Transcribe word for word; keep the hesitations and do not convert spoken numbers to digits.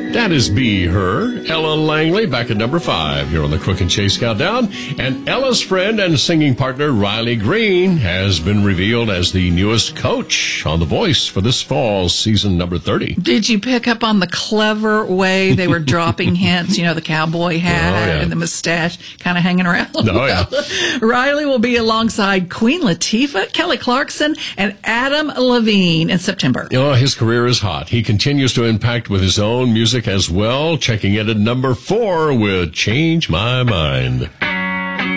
That is Be Her. Ella Langley back at number five here on the Crook and Chase Countdown. And Ella's friend and singing partner Riley Green has been revealed as the newest coach on The Voice for this fall's season number thirty. Did you pick up on the clever way they were dropping hints? You know, the cowboy hat Oh, yeah. and the mustache kind of hanging around. Oh, yeah. Riley will be alongside Queen Latifah, Kelly Clarkson, and Adam Levine in September. Oh, his career is hot. He continues to impact with his own music as well, checking in at number four with Change My Mind.